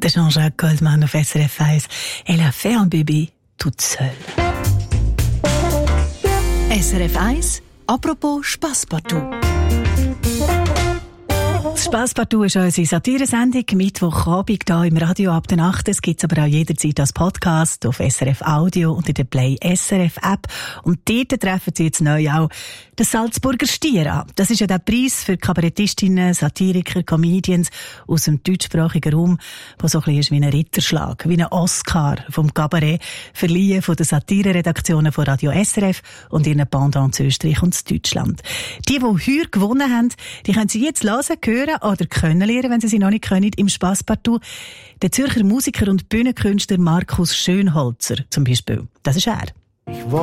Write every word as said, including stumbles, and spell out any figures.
Der Jean-Jacques Goldman auf S R F eins. Elle a fait un bébé toute seule. S R F eins, apropos Spasspartout. Das Spasspartout ist unsere Satiresendung, Mittwochabend hier im Radio ab der acht. Es gibt es aber auch jederzeit als Podcast auf S R F Audio und in der Play S R F App. Und dort treffen Sie jetzt neu auch den Salzburger Stier an. Das ist ja der Preis für Kabarettistinnen, Satiriker, Comedians aus dem deutschsprachigen Raum, der so ein bisschen ist wie ein Ritterschlag, wie ein Oscar vom Kabarett, verliehen von den Satire-Redaktionen von Radio S R F und ihren Pendants in Österreich und in Deutschland. Die, die heuer gewonnen haben, die können Sie jetzt hören, hören oder können lernen, wenn Sie sie noch nicht können, im Spasspartout. Der Zürcher Musiker und Bühnenkünstler Markus Schönholzer zum Beispiel. Das ist er. Ich